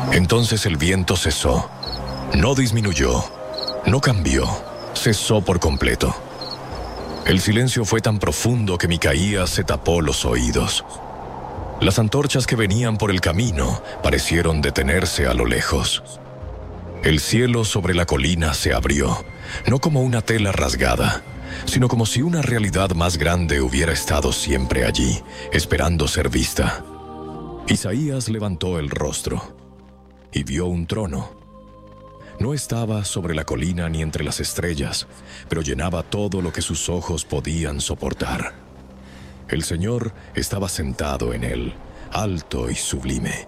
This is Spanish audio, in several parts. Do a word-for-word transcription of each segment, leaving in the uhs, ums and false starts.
Entonces el viento cesó, no disminuyó, no cambió, cesó por completo. El silencio fue tan profundo que Micaías se tapó los oídos. Las antorchas que venían por el camino parecieron detenerse a lo lejos. El cielo sobre la colina se abrió, no como una tela rasgada, sino como si una realidad más grande hubiera estado siempre allí, esperando ser vista. Isaías levantó el rostro y vio un trono. No estaba sobre la colina ni entre las estrellas, pero llenaba todo lo que sus ojos podían soportar. El Señor estaba sentado en él, alto y sublime.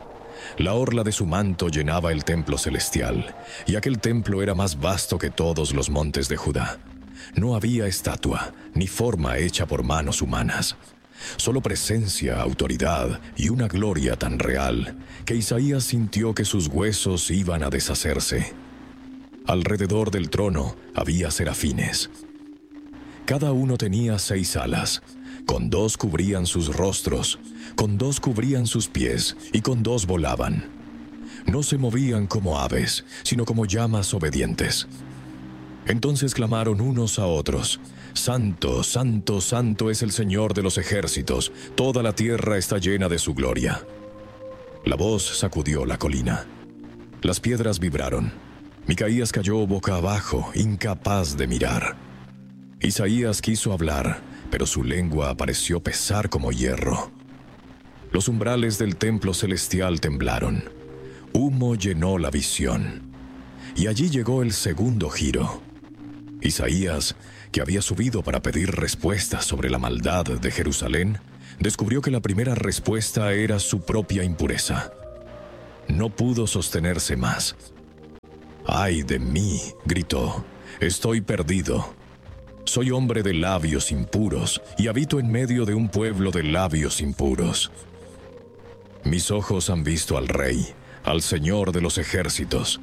La orla de su manto llenaba el templo celestial, y aquel templo era más vasto que todos los montes de Judá. No había estatua, ni forma hecha por manos humanas. Solo presencia, autoridad y una gloria tan real que Isaías sintió que sus huesos iban a deshacerse. Alrededor del trono había serafines. Cada uno tenía seis alas. Con dos cubrían sus rostros, con dos cubrían sus pies y con dos volaban. No se movían como aves, sino como llamas obedientes. Entonces clamaron unos a otros: Santo, santo, santo es el Señor de los ejércitos, toda la tierra está llena de su gloria. La voz sacudió la colina. Las piedras vibraron. Micaías cayó boca abajo, incapaz de mirar. Isaías quiso hablar, pero su lengua pareció pesar como hierro. Los umbrales del templo celestial temblaron. Humo llenó la visión. Y allí llegó el segundo giro. Isaías, que había subido para pedir respuestas sobre la maldad de Jerusalén, descubrió que la primera respuesta era su propia impureza. No pudo sostenerse más. «¡Ay de mí!», gritó. «Estoy perdido. Soy hombre de labios impuros y habito en medio de un pueblo de labios impuros. Mis ojos han visto al Rey, al Señor de los ejércitos».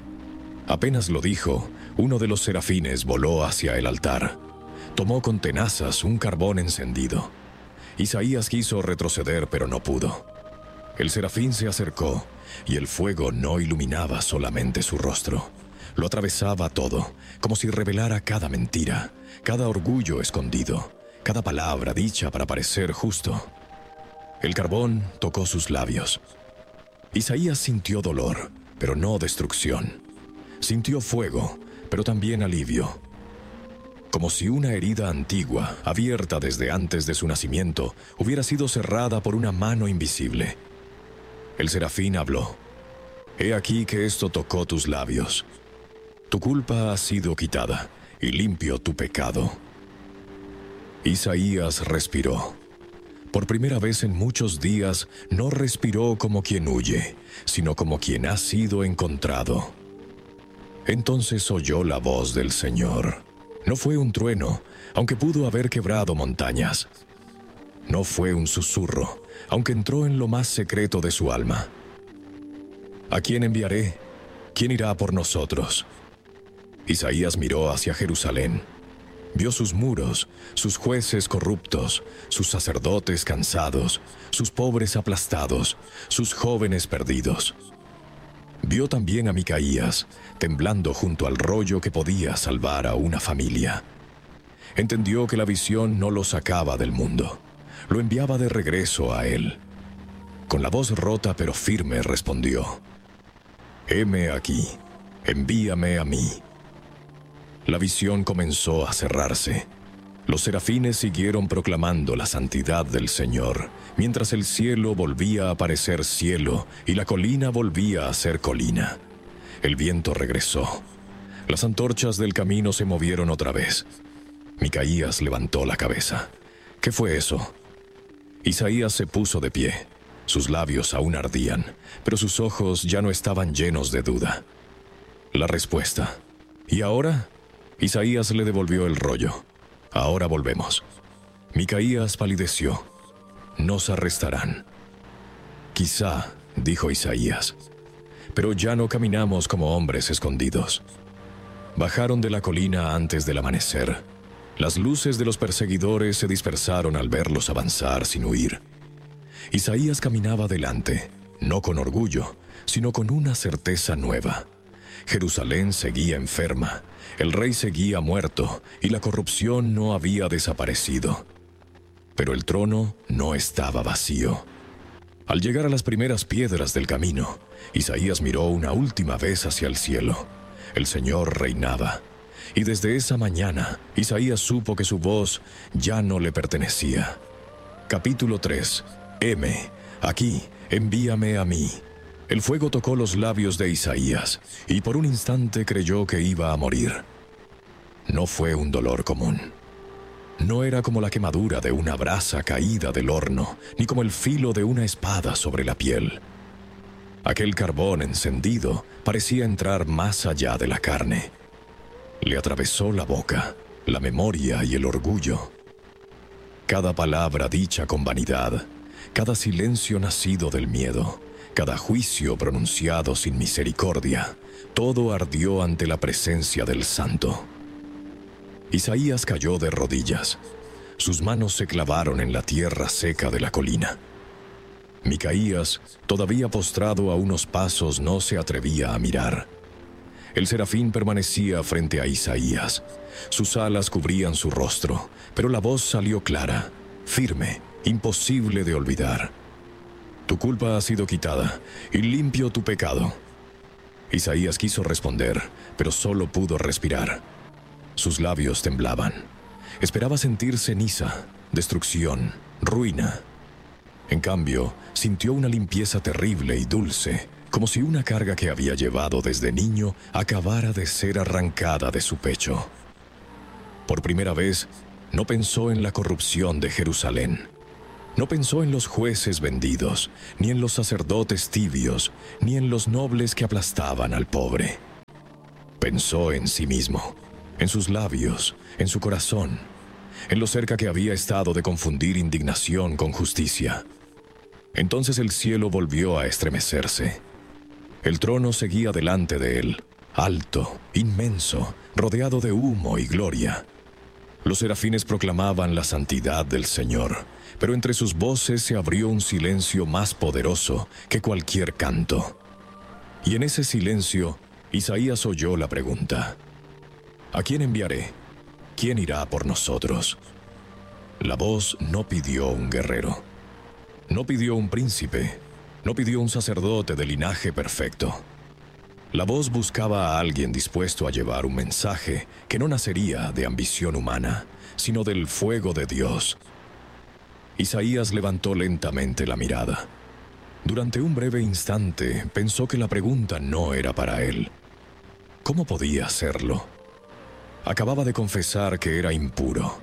Apenas lo dijo, uno de los serafines voló hacia el altar. Tomó con tenazas un carbón encendido. Isaías quiso retroceder, pero no pudo. El serafín se acercó, y el fuego no iluminaba solamente su rostro. Lo atravesaba todo, como si revelara cada mentira, cada orgullo escondido, cada palabra dicha para parecer justo. El carbón tocó sus labios. Isaías sintió dolor, pero no destrucción. Sintió fuego, pero también alivio. Como si una herida antigua, abierta desde antes de su nacimiento, hubiera sido cerrada por una mano invisible. El serafín habló: «He aquí que esto tocó tus labios. Tu culpa ha sido quitada, y limpio tu pecado». Isaías respiró. Por primera vez en muchos días, no respiró como quien huye, sino como quien ha sido encontrado. Entonces oyó la voz del Señor. No fue un trueno, aunque pudo haber quebrado montañas. No fue un susurro, aunque entró en lo más secreto de su alma. ¿A quién enviaré? ¿Quién irá por nosotros? Isaías miró hacia Jerusalén. Vio sus muros, sus jueces corruptos, sus sacerdotes cansados, sus pobres aplastados, sus jóvenes perdidos. Vio también a Micaías, temblando junto al rollo que podía salvar a una familia. Entendió que la visión no lo sacaba del mundo, lo enviaba de regreso a él. Con la voz rota pero firme respondió: «Heme aquí, envíame a mí». La visión comenzó a cerrarse. Los serafines siguieron proclamando la santidad del Señor, mientras el cielo volvía a parecer cielo y la colina volvía a ser colina. El viento regresó. Las antorchas del camino se movieron otra vez. Micaías levantó la cabeza. ¿Qué fue eso? Isaías se puso de pie. Sus labios aún ardían, pero sus ojos ya no estaban llenos de duda. La respuesta. ¿Y ahora? Isaías le devolvió el rollo. Ahora volvemos. Micaías palideció. Nos arrestarán. Quizá, dijo Isaías, pero ya no caminamos como hombres escondidos. Bajaron de la colina antes del amanecer. Las luces de los perseguidores se dispersaron al verlos avanzar sin huir. Isaías caminaba delante, no con orgullo, sino con una certeza nueva. Jerusalén seguía enferma, el rey seguía muerto y la corrupción no había desaparecido. Pero el trono no estaba vacío. Al llegar a las primeras piedras del camino, Isaías miró una última vez hacia el cielo. El Señor reinaba, y desde esa mañana Isaías supo que su voz ya no le pertenecía. Capítulo tres. Heme, aquí, envíame a mí. El fuego tocó los labios de Isaías, y por un instante creyó que iba a morir. No fue un dolor común. No era como la quemadura de una brasa caída del horno, ni como el filo de una espada sobre la piel. Aquel carbón encendido parecía entrar más allá de la carne. Le atravesó la boca, la memoria y el orgullo. Cada palabra dicha con vanidad, cada silencio nacido del miedo, cada juicio pronunciado sin misericordia, todo ardió ante la presencia del Santo. Isaías cayó de rodillas. Sus manos se clavaron en la tierra seca de la colina. Micaías, todavía postrado a unos pasos, no se atrevía a mirar. El serafín permanecía frente a Isaías. Sus alas cubrían su rostro, pero la voz salió clara, firme, imposible de olvidar. Tu culpa ha sido quitada, y limpio tu pecado. Isaías quiso responder, pero solo pudo respirar. Sus labios temblaban. Esperaba sentir ceniza, destrucción, ruina. En cambio, sintió una limpieza terrible y dulce, como si una carga que había llevado desde niño acabara de ser arrancada de su pecho. Por primera vez, no pensó en la corrupción de Jerusalén. No pensó en los jueces vendidos, ni en los sacerdotes tibios, ni en los nobles que aplastaban al pobre. Pensó en sí mismo, en sus labios, en su corazón, en lo cerca que había estado de confundir indignación con justicia. Entonces el cielo volvió a estremecerse. El trono seguía delante de él, alto, inmenso, rodeado de humo y gloria. Los serafines proclamaban la santidad del Señor, pero entre sus voces se abrió un silencio más poderoso que cualquier canto. Y en ese silencio, Isaías oyó la pregunta: ¿a quién enviaré? ¿Quién irá por nosotros? La voz no pidió un guerrero. No pidió un príncipe. No pidió un sacerdote de linaje perfecto. La voz buscaba a alguien dispuesto a llevar un mensaje que no nacería de ambición humana, sino del fuego de Dios. Isaías levantó lentamente la mirada. Durante un breve instante pensó que la pregunta no era para él. ¿Cómo podía hacerlo? Acababa de confesar que era impuro.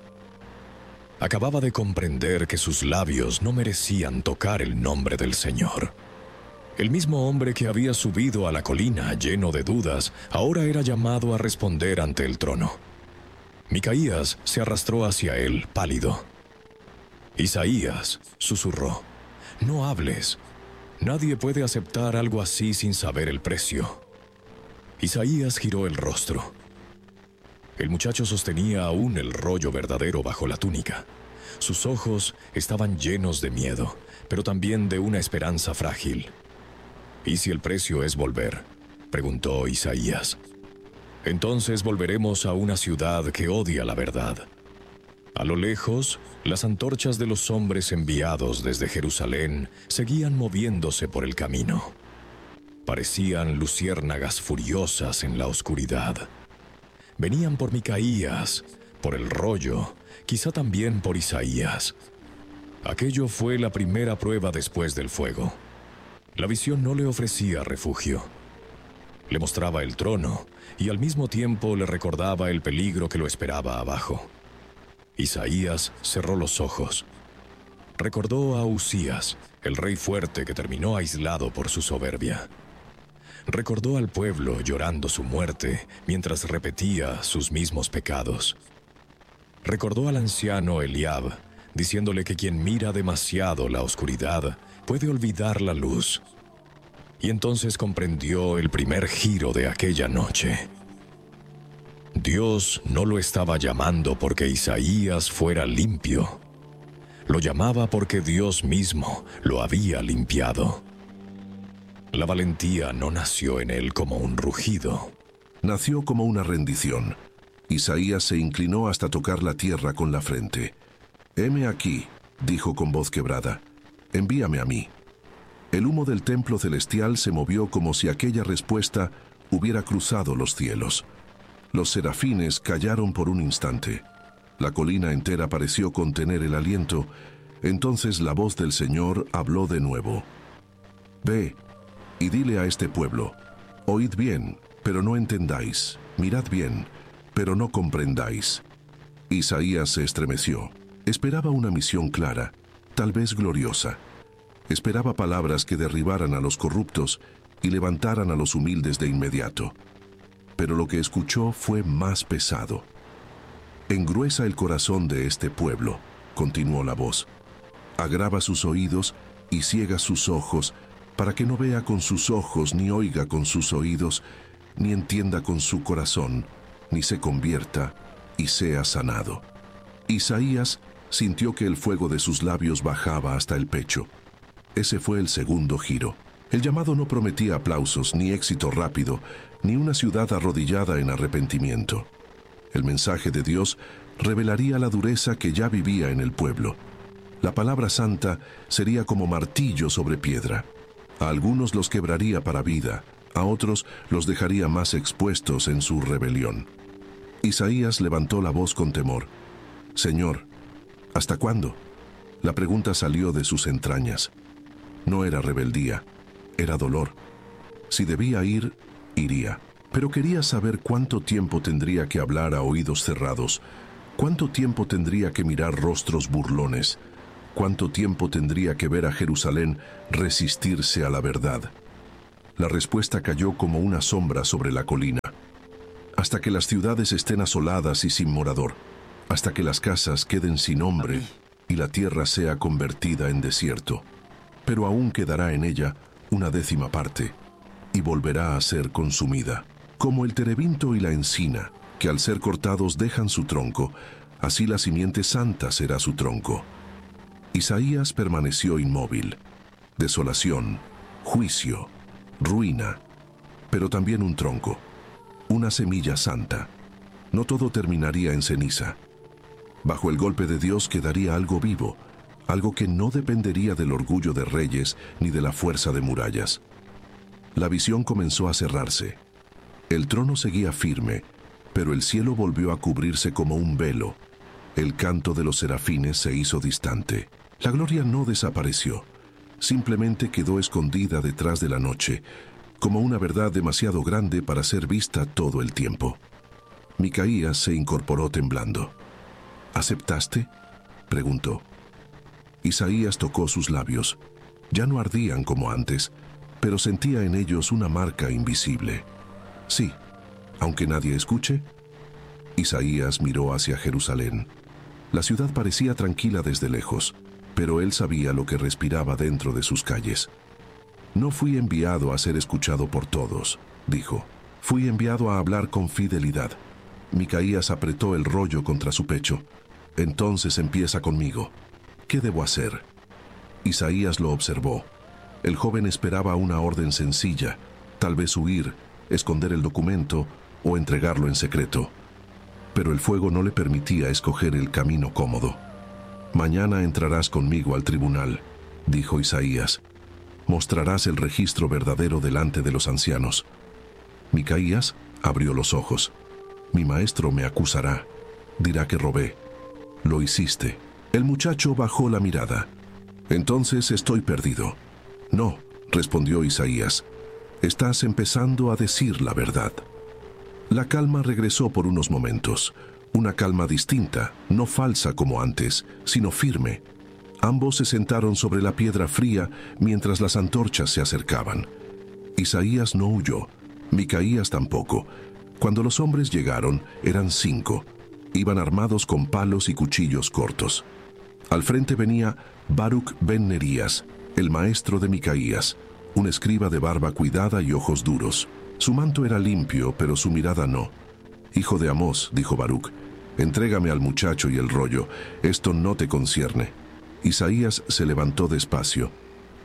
Acababa de comprender que sus labios no merecían tocar el nombre del Señor. El mismo hombre que había subido a la colina lleno de dudas, ahora era llamado a responder ante el trono. Micaías se arrastró hacia él, pálido. Isaías susurró: «No hables. Nadie puede aceptar algo así sin saber el precio». Isaías giró el rostro. El muchacho sostenía aún el rollo verdadero bajo la túnica. Sus ojos estaban llenos de miedo, pero también de una esperanza frágil. «¿Y si el precio es volver?», preguntó Isaías. «Entonces volveremos a una ciudad que odia la verdad». A lo lejos, las antorchas de los hombres enviados desde Jerusalén seguían moviéndose por el camino. Parecían luciérnagas furiosas en la oscuridad. Venían por Micaías, por el rollo, quizá también por Isaías. Aquello fue la primera prueba después del fuego. La visión no le ofrecía refugio. Le mostraba el trono y al mismo tiempo le recordaba el peligro que lo esperaba abajo. Isaías cerró los ojos. Recordó a Usías, el rey fuerte que terminó aislado por su soberbia. Recordó al pueblo llorando su muerte mientras repetía sus mismos pecados. Recordó al anciano Eliab, diciéndole que quien mira demasiado la oscuridad puede olvidar la luz. Y entonces comprendió el primer giro de aquella noche. Dios no lo estaba llamando porque Isaías fuera limpio. Lo llamaba porque Dios mismo lo había limpiado. La valentía no nació en él como un rugido. Nació como una rendición. Isaías se inclinó hasta tocar la tierra con la frente. «Heme aquí», dijo con voz quebrada, «envíame a mí». El humo del templo celestial se movió como si aquella respuesta hubiera cruzado los cielos. Los serafines callaron por un instante. La colina entera pareció contener el aliento. Entonces la voz del Señor habló de nuevo. «Ve y dile a este pueblo, oíd bien, pero no entendáis, mirad bien, pero no comprendáis». Isaías se estremeció. Esperaba una misión clara, tal vez gloriosa. Esperaba palabras que derribaran a los corruptos y levantaran a los humildes de inmediato. Pero lo que escuchó fue más pesado. «Engruesa el corazón de este pueblo», continuó la voz. «Agrava sus oídos y ciega sus ojos, para que no vea con sus ojos, ni oiga con sus oídos, ni entienda con su corazón, ni se convierta y sea sanado». Isaías sintió que el fuego de sus labios bajaba hasta el pecho. Ese fue el segundo giro. El llamado no prometía aplausos, ni éxito rápido, ni una ciudad arrodillada en arrepentimiento. El mensaje de Dios revelaría la dureza que ya vivía en el pueblo. La palabra santa sería como martillo sobre piedra. A algunos los quebraría para vida, a otros los dejaría más expuestos en su rebelión. Isaías levantó la voz con temor. «Señor, ¿hasta cuándo?». La pregunta salió de sus entrañas. No era rebeldía, era dolor. Si debía ir, iría. Pero quería saber cuánto tiempo tendría que hablar a oídos cerrados, cuánto tiempo tendría que mirar rostros burlones, cuánto tiempo tendría que ver a Jerusalén resistirse a la verdad. La respuesta cayó como una sombra sobre la colina. «Hasta que las ciudades estén asoladas y sin morador, hasta que las casas queden sin hombre y la tierra sea convertida en desierto. Pero aún quedará en ella una décima parte, y volverá a ser consumida. Como el terebinto y la encina, que al ser cortados dejan su tronco, así la simiente santa será su tronco». Isaías permaneció inmóvil. Desolación, juicio, ruina, pero también un tronco, una semilla santa. No todo terminaría en ceniza. Bajo el golpe de Dios quedaría algo vivo, algo que no dependería del orgullo de reyes ni de la fuerza de murallas. La visión comenzó a cerrarse. El trono seguía firme, pero el cielo volvió a cubrirse como un velo. El canto de los serafines se hizo distante. La gloria no desapareció, simplemente quedó escondida detrás de la noche, como una verdad demasiado grande para ser vista todo el tiempo. Micaías se incorporó temblando. «¿Aceptaste?», preguntó. Isaías tocó sus labios. Ya no ardían como antes, pero sentía en ellos una marca invisible. «Sí, aunque nadie escuche». Isaías miró hacia Jerusalén. La ciudad parecía tranquila desde lejos, pero él sabía lo que respiraba dentro de sus calles. «No fui enviado a ser escuchado por todos», dijo. «Fui enviado a hablar con fidelidad». Micaías apretó el rollo contra su pecho. «Entonces empieza conmigo. ¿Qué debo hacer?». Isaías lo observó. El joven esperaba una orden sencilla, tal vez huir, esconder el documento o entregarlo en secreto. Pero el fuego no le permitía escoger el camino cómodo. «Mañana entrarás conmigo al tribunal», dijo Isaías. «Mostrarás el registro verdadero delante de los ancianos». Micaías abrió los ojos. «Mi maestro me acusará. Dirá que robé. Lo hiciste». El muchacho bajó la mirada. «Entonces estoy perdido». «No», respondió Isaías. «Estás empezando a decir la verdad». La calma regresó por unos momentos. Una calma distinta, no falsa como antes, sino firme. Ambos se sentaron sobre la piedra fría mientras las antorchas se acercaban. Isaías no huyó, Micaías tampoco. Cuando los hombres llegaron, eran cinco. Iban armados con palos y cuchillos cortos. Al frente venía Baruc ben Nerías, el maestro de Micaías, un escriba de barba cuidada y ojos duros. Su manto era limpio, pero su mirada no. «Hijo de Amós», dijo Baruc, «entrégame al muchacho y el rollo. Esto no te concierne». Isaías se levantó despacio.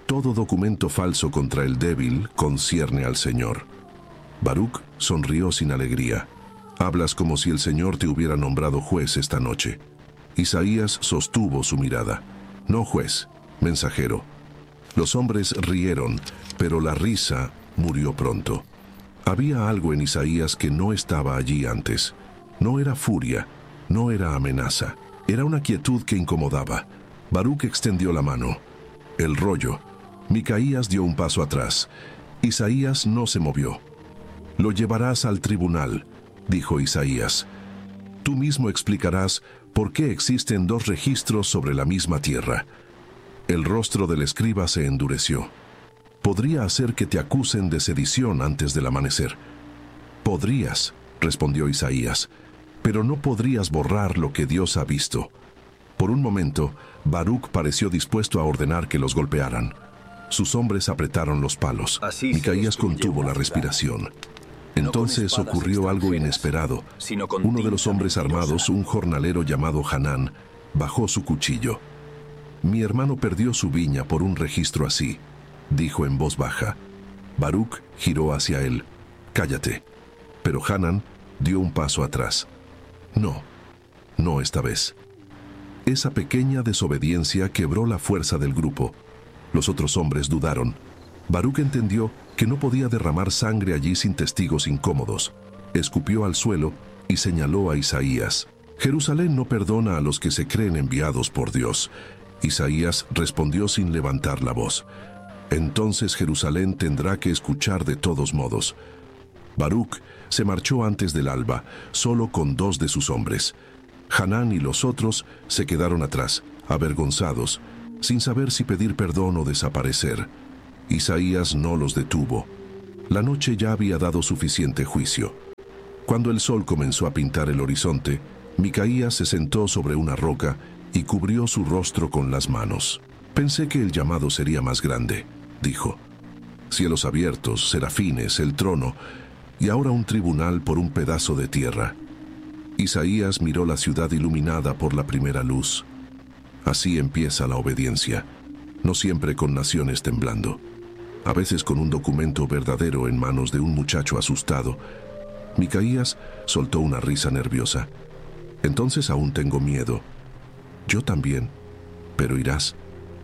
Todo documento falso contra el débil concierne al Señor. Baruc sonrió sin alegría. Hablas como si el Señor te hubiera nombrado juez esta noche. Isaías sostuvo su mirada. No juez, mensajero. Los hombres rieron, pero la risa murió pronto. Había algo en Isaías que no estaba allí antes. No era furia, no era amenaza. Era una quietud que incomodaba. Baruc extendió la mano. El rollo. Micaías dio un paso atrás. Isaías no se movió. Lo llevarás al tribunal, dijo Isaías. Tú mismo explicarás por qué existen dos registros sobre la misma tierra. El rostro del escriba se endureció. Podría hacer que te acusen de sedición antes del amanecer. Podrías, respondió Isaías, pero no podrías borrar lo que Dios ha visto. Por un momento, Baruc pareció dispuesto a ordenar que los golpearan. Sus hombres apretaron los palos. Micaías contuvo la respiración. Entonces ocurrió algo inesperado. Uno de los hombres armados, un jornalero llamado Hanán, bajó su cuchillo. Mi hermano perdió su viña por un registro así, dijo en voz baja. Baruc giró hacia él. Cállate. Pero Hanán dio un paso atrás. No, no esta vez. Esa pequeña desobediencia quebró la fuerza del grupo. Los otros hombres dudaron. Baruc entendió que no podía derramar sangre allí sin testigos incómodos. Escupió al suelo y señaló a Isaías. Jerusalén no perdona a los que se creen enviados por Dios. Isaías respondió sin levantar la voz. Entonces Jerusalén tendrá que escuchar de todos modos. Baruc se marchó antes del alba, solo con dos de sus hombres. Hanán y los otros se quedaron atrás, avergonzados, sin saber si pedir perdón o desaparecer. Isaías no los detuvo. La noche ya había dado suficiente juicio. Cuando el sol comenzó a pintar el horizonte, Micaías se sentó sobre una roca y cubrió su rostro con las manos. Pensé que el llamado sería más grande, dijo. Cielos abiertos, serafines, el trono, y ahora un tribunal por un pedazo de tierra. Isaías miró la ciudad iluminada por la primera luz. Así empieza la obediencia, no siempre con naciones temblando. A veces con un documento verdadero en manos de un muchacho asustado. Micaías soltó una risa nerviosa. Entonces aún tengo miedo. Yo también, pero irás.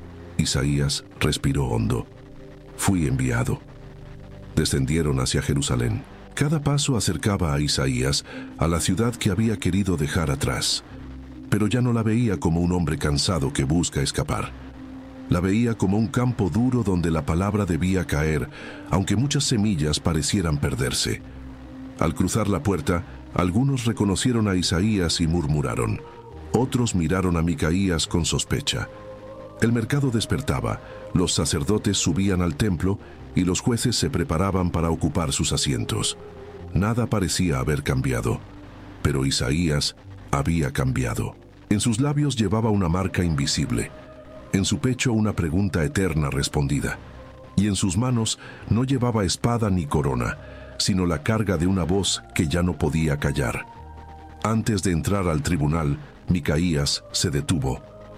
Isaías respiró hondo. Fui enviado. Descendieron hacia Jerusalén. Cada paso acercaba a Isaías a la ciudad que había querido dejar atrás. Pero ya no la veía como un hombre cansado que busca escapar. La veía como un campo duro donde la palabra debía caer, aunque muchas semillas parecieran perderse. Al cruzar la puerta, algunos reconocieron a Isaías y murmuraron. Otros miraron a Micaías con sospecha. El mercado despertaba, los sacerdotes subían al templo y los jueces se preparaban para ocupar sus asientos. Nada parecía haber cambiado, pero Isaías había cambiado. En sus labios llevaba una marca invisible. En su pecho una pregunta eterna respondida, y en sus manos no llevaba espada ni corona, sino la carga de una voz que ya no podía callar. Antes de entrar al tribunal, Micaías se detuvo.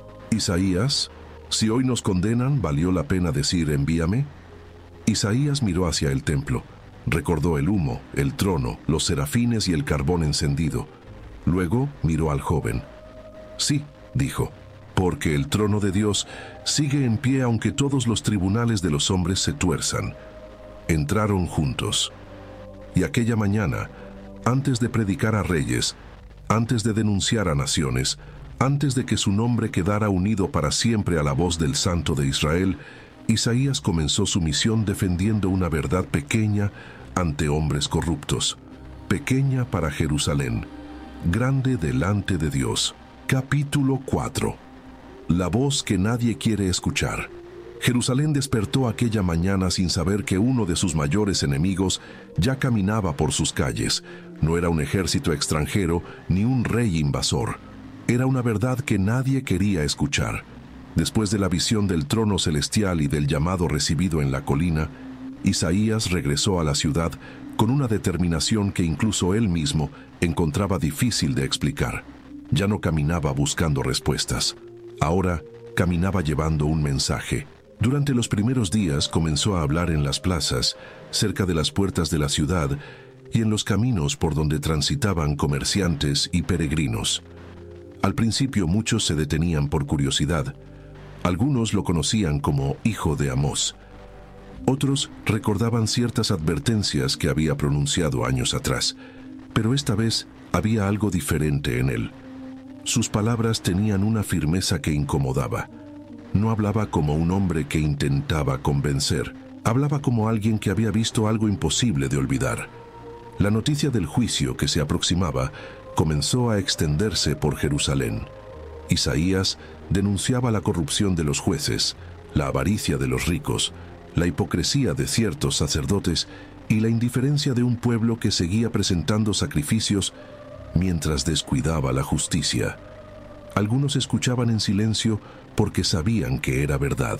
«Isaías, si hoy nos condenan, ¿valió la pena decir envíame?» Isaías miró hacia el templo, recordó el humo, el trono, los serafines y el carbón encendido. Luego miró al joven. «Sí», dijo, «porque el trono de Dios sigue en pie aunque todos los tribunales de los hombres se tuerzan». Entraron juntos. Y aquella mañana, antes de predicar a reyes, antes de denunciar a naciones, antes de que su nombre quedara unido para siempre a la voz del Santo de Israel, Isaías comenzó su misión defendiendo una verdad pequeña ante hombres corruptos, pequeña para Jerusalén, grande delante de Dios. Capítulo cuatro. La voz que nadie quiere escuchar. Jerusalén despertó aquella mañana sin saber que uno de sus mayores enemigos ya caminaba por sus calles. No era un ejército extranjero ni un rey invasor. Era una verdad que nadie quería escuchar. Después de la visión del trono celestial y del llamado recibido en la colina, Isaías regresó a la ciudad con una determinación que incluso él mismo encontraba difícil de explicar. Ya no caminaba buscando respuestas. Ahora caminaba llevando un mensaje. Durante los primeros días comenzó a hablar en las plazas, cerca de las puertas de la ciudad y en los caminos por donde transitaban comerciantes y peregrinos. Al principio muchos se detenían por curiosidad. Algunos lo conocían como hijo de Amós. Otros recordaban ciertas advertencias que había pronunciado años atrás, pero esta vez había algo diferente en él. Sus palabras tenían una firmeza que incomodaba. No hablaba como un hombre que intentaba convencer, hablaba como alguien que había visto algo imposible de olvidar. La noticia del juicio que se aproximaba comenzó a extenderse por Jerusalén. Isaías denunciaba la corrupción de los jueces, la avaricia de los ricos, la hipocresía de ciertos sacerdotes y la indiferencia de un pueblo que seguía presentando sacrificios mientras descuidaba la justicia. Algunos escuchaban en silencio porque sabían que era verdad.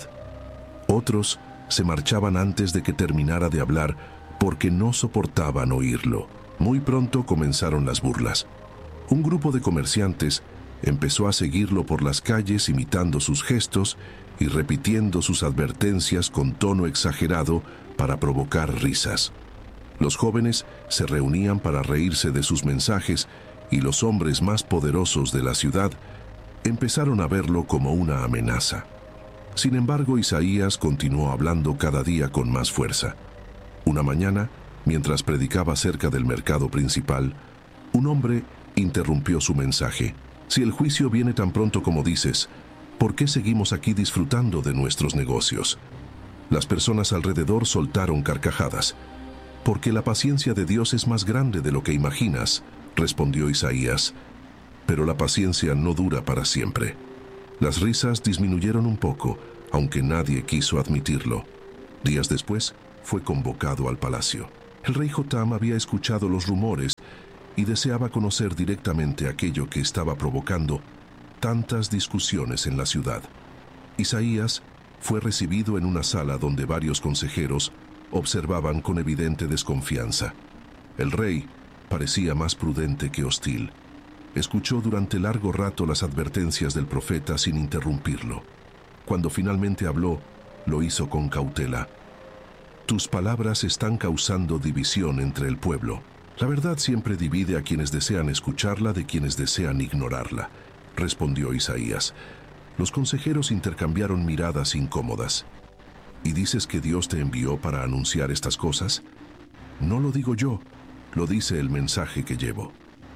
Otros se marchaban antes de que terminara de hablar porque no soportaban oírlo. Muy pronto comenzaron las burlas. Un grupo de comerciantes empezó a seguirlo por las calles imitando sus gestos y repitiendo sus advertencias con tono exagerado para provocar risas. Los jóvenes se reunían para reírse de sus mensajes y los hombres más poderosos de la ciudad empezaron a verlo como una amenaza. Sin embargo, Isaías continuó hablando cada día con más fuerza. Una mañana, mientras predicaba cerca del mercado principal, un hombre interrumpió su mensaje. Si el juicio viene tan pronto como dices, ¿por qué seguimos aquí disfrutando de nuestros negocios? Las personas alrededor soltaron carcajadas. Porque la paciencia de Dios es más grande de lo que imaginas, respondió Isaías. Pero la paciencia no dura para siempre. Las risas disminuyeron un poco, aunque nadie quiso admitirlo. Días después, fue convocado al palacio. El rey Jotam había escuchado los rumores y deseaba conocer directamente aquello que estaba provocando tantas discusiones en la ciudad. Isaías fue recibido en una sala donde varios consejeros observaban con evidente desconfianza. El rey parecía más prudente que hostil. Escuchó durante largo rato las advertencias del profeta sin interrumpirlo. Cuando finalmente habló, lo hizo con cautela. Tus palabras están causando división entre el pueblo. La verdad siempre divide a quienes desean escucharla de quienes desean ignorarla, respondió Isaías. Los consejeros intercambiaron miradas incómodas. ¿Y dices que Dios te envió para anunciar estas cosas? No lo digo yo, lo dice el mensaje que llevo.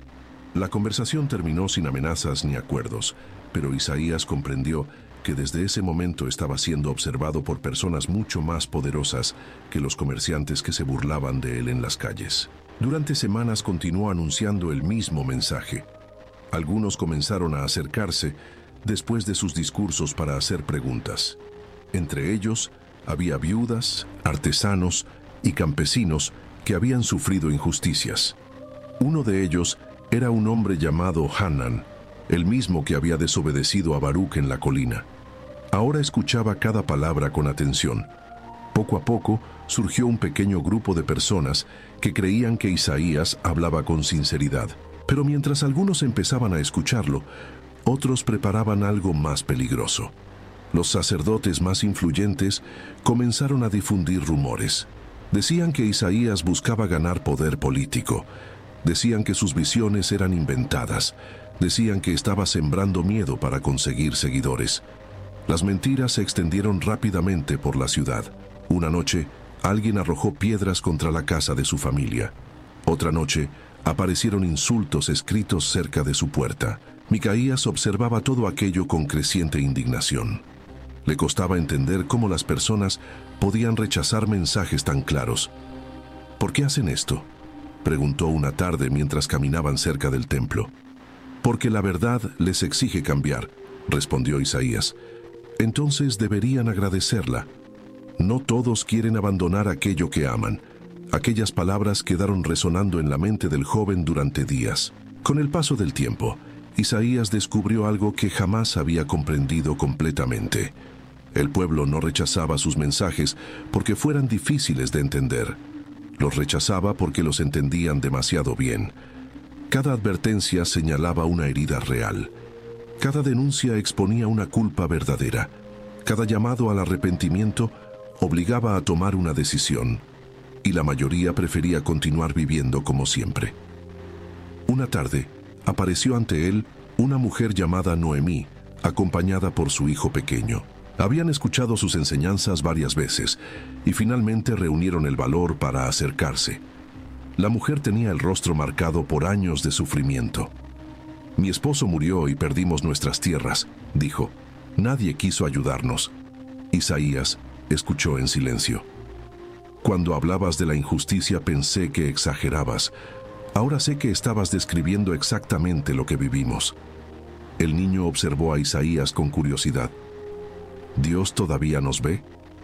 La conversación terminó sin amenazas ni acuerdos, pero Isaías comprendió que desde ese momento estaba siendo observado por personas mucho más poderosas que los comerciantes que se burlaban de él en las calles. Durante semanas continuó anunciando el mismo mensaje. Algunos comenzaron a acercarse después de sus discursos para hacer preguntas. Entre ellos, había viudas, artesanos y campesinos que habían sufrido injusticias. Uno de ellos era un hombre llamado Hanán, el mismo que había desobedecido a Baruc en la colina. Ahora escuchaba cada palabra con atención. Poco a poco surgió un pequeño grupo de personas que creían que Isaías hablaba con sinceridad. Pero mientras algunos empezaban a escucharlo, otros preparaban algo más peligroso. Los sacerdotes más influyentes comenzaron a difundir rumores. Decían que Isaías buscaba ganar poder político. Decían que sus visiones eran inventadas. Decían que estaba sembrando miedo para conseguir seguidores. Las mentiras se extendieron rápidamente por la ciudad. Una noche, alguien arrojó piedras contra la casa de su familia. Otra noche, aparecieron insultos escritos cerca de su puerta. Micaías observaba todo aquello con creciente indignación. Le costaba entender cómo las personas podían rechazar mensajes tan claros. ¿Por qué hacen esto?, preguntó una tarde mientras caminaban cerca del templo. Porque la verdad les exige cambiar, respondió Isaías. Entonces deberían agradecerla. No todos quieren abandonar aquello que aman. Aquellas palabras quedaron resonando en la mente del joven durante días. Con el paso del tiempo, Isaías descubrió algo que jamás había comprendido completamente. El pueblo no rechazaba sus mensajes porque fueran difíciles de entender. Los rechazaba porque los entendían demasiado bien. Cada advertencia señalaba una herida real. Cada denuncia exponía una culpa verdadera. Cada llamado al arrepentimiento obligaba a tomar una decisión, y la mayoría prefería continuar viviendo como siempre. Una tarde, apareció ante él una mujer llamada Noemí, acompañada por su hijo pequeño. Habían escuchado sus enseñanzas varias veces, y finalmente reunieron el valor para acercarse. La mujer tenía el rostro marcado por años de sufrimiento. «Mi esposo murió y perdimos nuestras tierras», dijo. «Nadie quiso ayudarnos». Isaías escuchó en silencio. «Cuando hablabas de la injusticia pensé que exagerabas. Ahora sé que estabas describiendo exactamente lo que vivimos». El niño observó a Isaías con curiosidad. «¿Dios todavía nos ve?»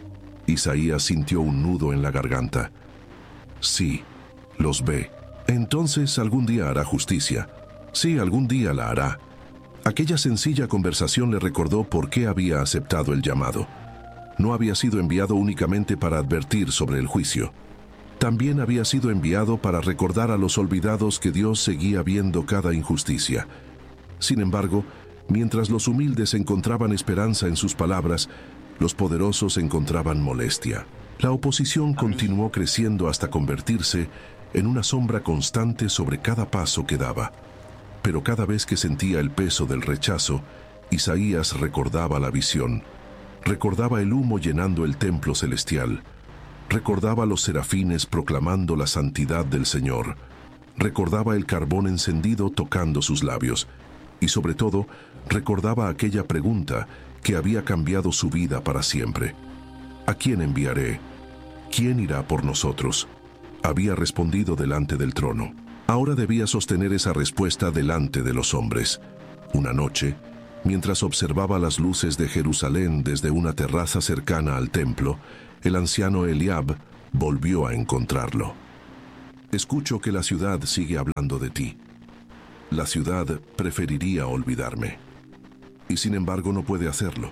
Isaías sintió un nudo en la garganta. «Sí, los ve. Entonces algún día hará justicia. Sí, algún día la hará». Aquella sencilla conversación le recordó por qué había aceptado el llamado. No había sido enviado únicamente para advertir sobre el juicio. También había sido enviado para recordar a los olvidados que Dios seguía viendo cada injusticia. Sin embargo, mientras los humildes encontraban esperanza en sus palabras, los poderosos encontraban molestia. La oposición continuó creciendo hasta convertirse en una sombra constante sobre cada paso que daba. Pero cada vez que sentía el peso del rechazo, Isaías recordaba la visión. Recordaba el humo llenando el templo celestial. Recordaba los serafines proclamando la santidad del Señor. Recordaba el carbón encendido tocando sus labios. Y sobre todo, recordaba aquella pregunta que había cambiado su vida para siempre. ¿A quién enviaré? ¿Quién irá por nosotros? Había respondido delante del trono. Ahora debía sostener esa respuesta delante de los hombres. Una noche, mientras observaba las luces de Jerusalén desde una terraza cercana al templo, el anciano Eliab volvió a encontrarlo. «Escucho que la ciudad sigue hablando de ti. La ciudad preferiría olvidarme. Y sin embargo no puede hacerlo».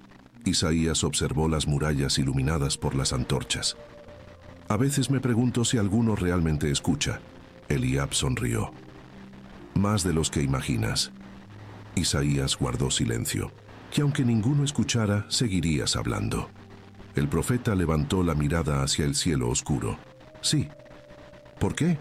Isaías observó las murallas iluminadas por las antorchas. «A veces me pregunto si alguno realmente escucha». Eliab sonrió. «Más de los que imaginas». Isaías guardó silencio. «Que aunque ninguno escuchara, seguirías hablando». El profeta levantó la mirada hacia el cielo oscuro. «Sí». «¿Por qué?»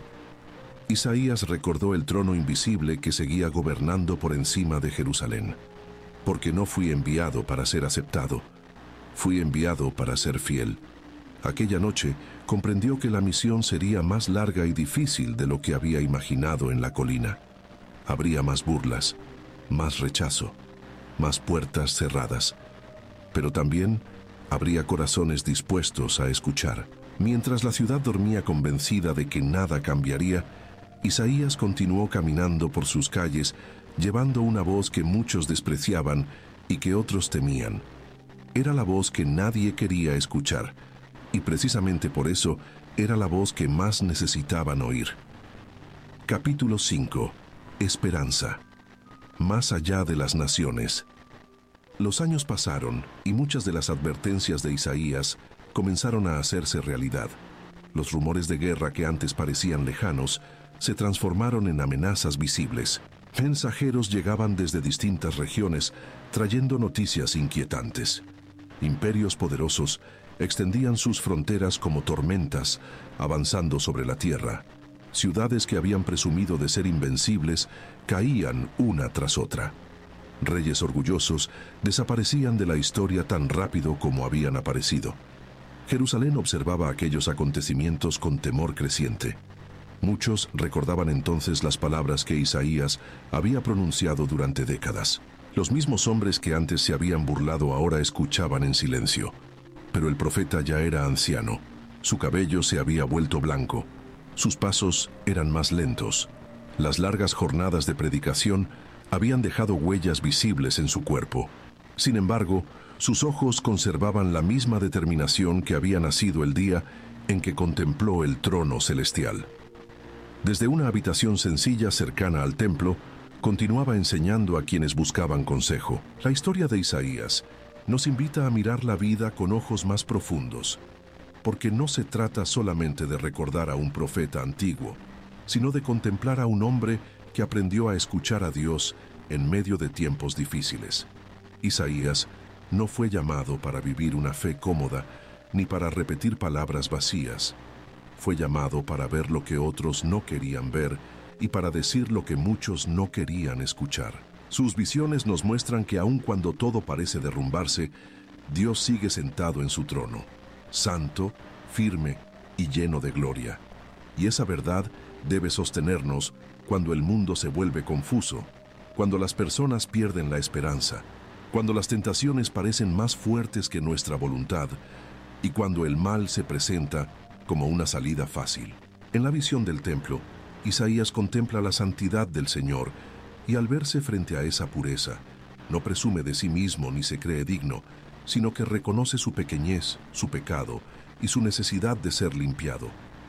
Isaías recordó el trono invisible que seguía gobernando por encima de Jerusalén. «Porque no fui enviado para ser aceptado. Fui enviado para ser fiel». Aquella noche comprendió que la misión sería más larga y difícil de lo que había imaginado en la colina. Habría más burlas, más rechazo, más puertas cerradas. Pero también habría corazones dispuestos a escuchar. Mientras la ciudad dormía convencida de que nada cambiaría, Isaías continuó caminando por sus calles, llevando una voz que muchos despreciaban y que otros temían. Era la voz que nadie quería escuchar, y precisamente por eso era la voz que más necesitaban oír. Capítulo cinco. Esperanza. Más allá de las naciones. Los años pasaron y muchas de las advertencias de Isaías comenzaron a hacerse realidad. Los rumores de guerra que antes parecían lejanos se transformaron en amenazas visibles. Mensajeros llegaban desde distintas regiones trayendo noticias inquietantes. Imperios poderosos extendían sus fronteras como tormentas, avanzando sobre la tierra. Ciudades que habían presumido de ser invencibles caían una tras otra. Reyes orgullosos desaparecían de la historia tan rápido como habían aparecido. Jerusalén observaba aquellos acontecimientos con temor creciente. Muchos recordaban entonces las palabras que Isaías había pronunciado durante décadas. Los mismos hombres que antes se habían burlado ahora escuchaban en silencio. Pero el profeta ya era anciano. Su cabello se había vuelto blanco. Sus pasos eran más lentos. Las largas jornadas de predicación habían dejado huellas visibles en su cuerpo. Sin embargo, sus ojos conservaban la misma determinación que había nacido el día en que contempló el trono celestial. Desde una habitación sencilla cercana al templo, continuaba enseñando a quienes buscaban consejo. La historia de Isaías nos invita a mirar la vida con ojos más profundos, porque no se trata solamente de recordar a un profeta antiguo, sino de contemplar a un hombre que aprendió a escuchar a Dios en medio de tiempos difíciles. Isaías no fue llamado para vivir una fe cómoda ni para repetir palabras vacías. Fue llamado para ver lo que otros no querían ver y para decir lo que muchos no querían escuchar. Sus visiones nos muestran que aun cuando todo parece derrumbarse, Dios sigue sentado en su trono, santo, firme y lleno de gloria. Y esa verdad debe sostenernos cuando el mundo se vuelve confuso, cuando las personas pierden la esperanza, cuando las tentaciones parecen más fuertes que nuestra voluntad y cuando el mal se presenta como una salida fácil. En la visión del templo, Isaías contempla la santidad del Señor y al verse frente a esa pureza, no presume de sí mismo ni se cree digno, sino que reconoce su pequeñez, su pecado y su necesidad de ser limpiado.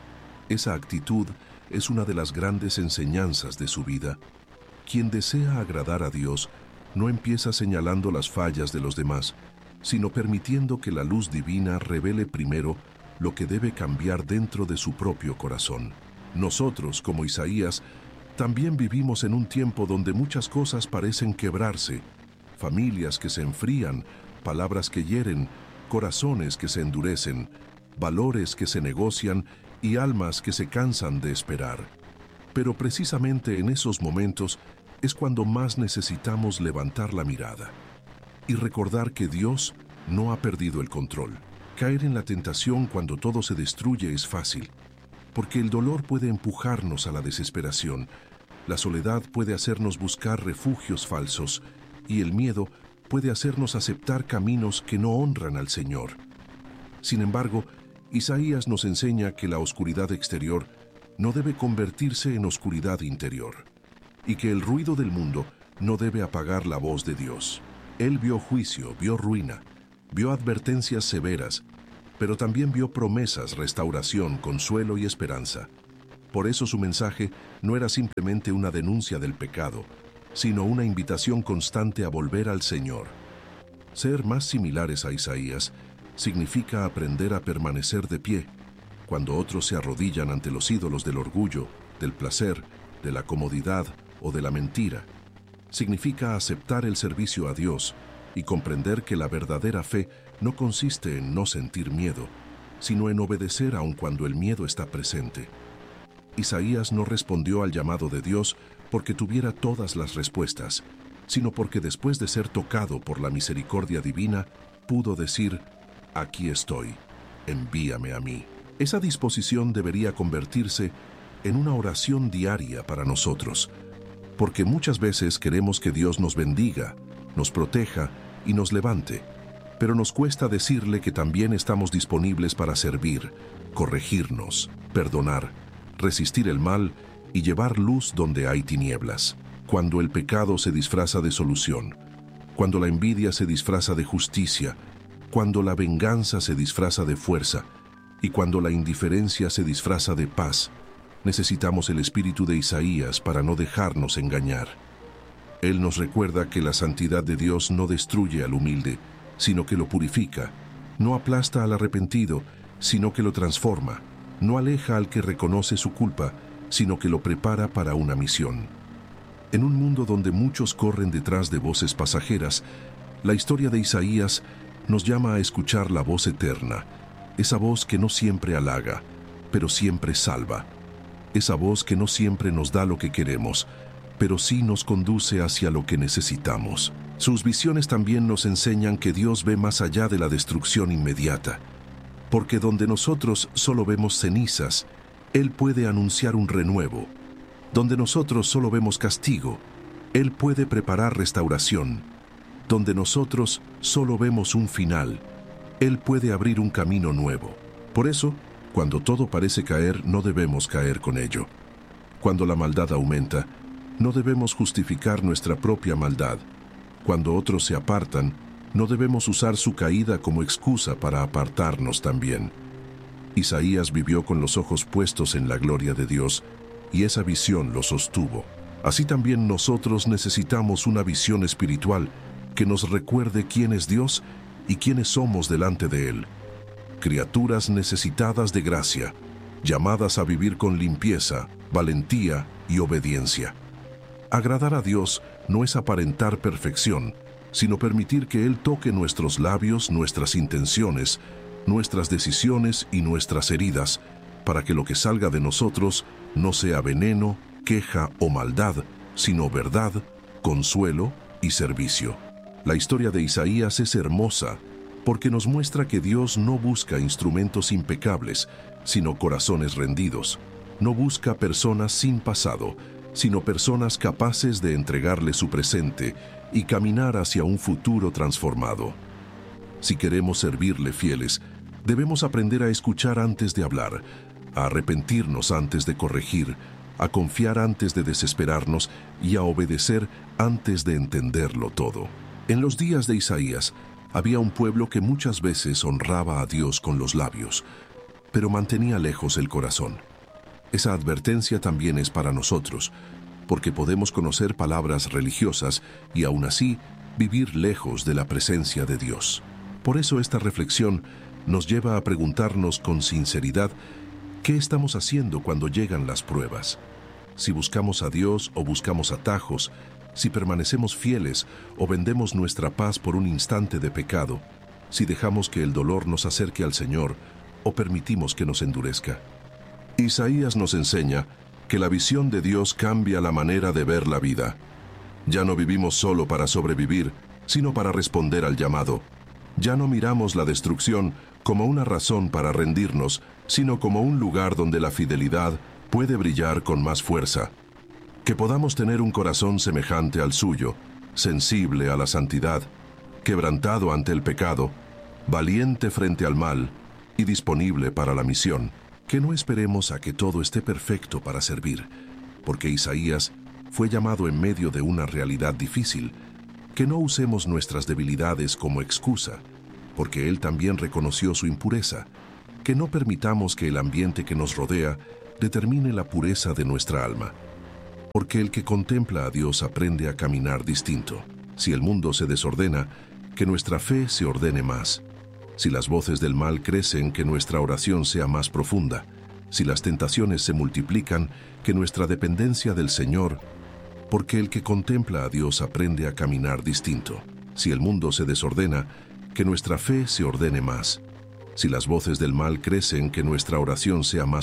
Esa actitud es una de las grandes enseñanzas de su vida. Quien desea agradar a Dios no empieza señalando las fallas de los demás, sino permitiendo que la luz divina revele primero lo que debe cambiar dentro de su propio corazón. Nosotros, como Isaías, también vivimos en un tiempo donde muchas cosas parecen quebrarse, familias que se enfrían, palabras que hieren, corazones que se endurecen, valores que se negocian y almas que se cansan de esperar. Pero precisamente en esos momentos es cuando más necesitamos levantar la mirada y recordar que Dios no ha perdido el control. Caer en la tentación cuando todo se destruye es fácil, porque el dolor puede empujarnos a la desesperación, la soledad puede hacernos buscar refugios falsos y el miedo puede hacernos aceptar caminos que no honran al Señor. Sin embargo, Isaías nos enseña que la oscuridad exterior no debe convertirse en oscuridad interior y que el ruido del mundo no debe apagar la voz de Dios. Él vio juicio, vio ruina, vio advertencias severas, pero también vio promesas, restauración, consuelo y esperanza. Por eso su mensaje no era simplemente una denuncia del pecado, sino una invitación constante a volver al Señor. Ser más similares a Isaías significa aprender a permanecer de pie cuando otros se arrodillan ante los ídolos del orgullo, del placer, de la comodidad o de la mentira. Significa aceptar el servicio a Dios y comprender que la verdadera fe no consiste en no sentir miedo, sino en obedecer aun cuando el miedo está presente. Isaías no respondió al llamado de Dios porque tuviera todas las respuestas, sino porque después de ser tocado por la misericordia divina, pudo decir: «Aquí estoy, envíame a mí». Esa disposición debería convertirse en una oración diaria para nosotros, porque muchas veces queremos que Dios nos bendiga, nos proteja y nos levante, pero nos cuesta decirle que también estamos disponibles para servir, corregirnos, perdonar, resistir el mal y llevar luz donde hay tinieblas. Cuando el pecado se disfraza de solución, cuando la envidia se disfraza de justicia, cuando la venganza se disfraza de fuerza y cuando la indiferencia se disfraza de paz, necesitamos el espíritu de Isaías para no dejarnos engañar. Él nos recuerda que la santidad de Dios no destruye al humilde, sino que lo purifica, no aplasta al arrepentido, sino que lo transforma, no aleja al que reconoce su culpa, sino que lo prepara para una misión. En un mundo donde muchos corren detrás de voces pasajeras, la historia de Isaías nos llama a escuchar la voz eterna, esa voz que no siempre halaga, pero siempre salva, esa voz que no siempre nos da lo que queremos, pero sí nos conduce hacia lo que necesitamos. Sus visiones también nos enseñan que Dios ve más allá de la destrucción inmediata, porque donde nosotros solo vemos cenizas, Él puede anunciar un renuevo. Donde nosotros solo vemos castigo, Él puede preparar restauración. Donde nosotros solo vemos un final, Él puede abrir un camino nuevo. Por eso, cuando todo parece caer, no debemos caer con ello. Cuando la maldad aumenta, no debemos justificar nuestra propia maldad. Cuando otros se apartan, no debemos usar su caída como excusa para apartarnos también. Isaías vivió con los ojos puestos en la gloria de Dios, y esa visión lo sostuvo. Así también nosotros necesitamos una visión espiritual que nos recuerde quién es Dios y quiénes somos delante de Él. Criaturas necesitadas de gracia, llamadas a vivir con limpieza, valentía y obediencia. Agradar a Dios no es aparentar perfección, sino permitir que Él toque nuestros labios, nuestras intenciones, nuestras decisiones y nuestras heridas, para que lo que salga de nosotros no sea veneno, queja o maldad, sino verdad, consuelo y servicio. La historia de Isaías es hermosa porque nos muestra que Dios no busca instrumentos impecables, sino corazones rendidos. No busca personas sin pasado, sino personas capaces de entregarle su presente y caminar hacia un futuro transformado. Si queremos servirle fieles, debemos aprender a escuchar antes de hablar, a arrepentirnos antes de corregir, a confiar antes de desesperarnos y a obedecer antes de entenderlo todo. En los días de Isaías, había un pueblo que muchas veces honraba a Dios con los labios, pero mantenía lejos el corazón. Esa advertencia también es para nosotros, porque podemos conocer palabras religiosas y aún así vivir lejos de la presencia de Dios. Por eso esta reflexión nos lleva a preguntarnos con sinceridad ¿qué estamos haciendo cuando llegan las pruebas? Si buscamos a Dios o buscamos atajos, si permanecemos fieles o vendemos nuestra paz por un instante de pecado, si dejamos que el dolor nos acerque al Señor o permitimos que nos endurezca. Isaías nos enseña que la visión de Dios cambia la manera de ver la vida. Ya no vivimos solo para sobrevivir, sino para responder al llamado. Ya no miramos la destrucción como una razón para rendirnos, sino como un lugar donde la fidelidad puede brillar con más fuerza. Que podamos tener un corazón semejante al suyo, sensible a la santidad, quebrantado ante el pecado, valiente frente al mal y disponible para la misión. Que no esperemos a que todo esté perfecto para servir, porque Isaías fue llamado en medio de una realidad difícil. Que no usemos nuestras debilidades como excusa, porque él también reconoció su impureza. Que no permitamos que el ambiente que nos rodea determine la pureza de nuestra alma, porque el que contempla a Dios aprende a caminar distinto. Si el mundo se desordena, que nuestra fe se ordene más. Si las voces del mal crecen, que nuestra oración sea más profunda. Si las tentaciones se multiplican, que nuestra dependencia del Señor, porque el que contempla a Dios aprende a caminar distinto. Si el mundo se desordena, que nuestra fe se ordene más. Si las voces del mal crecen, que nuestra oración sea más